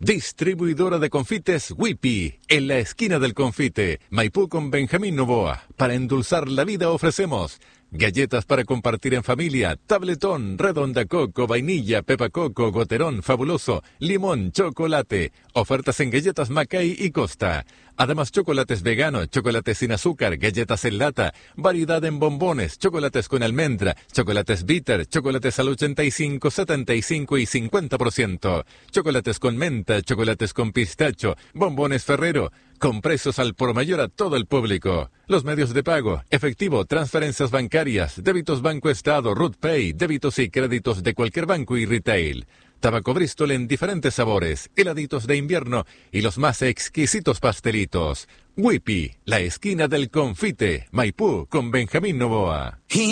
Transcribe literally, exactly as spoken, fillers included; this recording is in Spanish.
Distribuidora de confites Whippy, en la esquina del confite, Maipú con Benjamín Novoa. Para endulzar la vida ofrecemos galletas para compartir en familia, tabletón, redonda coco, vainilla, pepa coco, goterón, fabuloso, limón, chocolate. Ofertas en galletas Mackay y Costa. Además, chocolates veganos, chocolates sin azúcar, galletas en lata, variedad en bombones, chocolates con almendra, chocolates bitter, chocolates al ochenta y cinco, setenta y cinco y cincuenta por ciento, chocolates con menta, chocolates con pistacho, bombones Ferrero, con precios al por mayor a todo el público. Los medios de pago, efectivo, transferencias bancarias, débitos Banco Estado, Root Pay, débitos y créditos de cualquier banco y retail. Tabaco Bristol en diferentes sabores, heladitos de invierno y los más exquisitos pastelitos. Whippy, la esquina del confite, Maipú con Benjamín Novoa.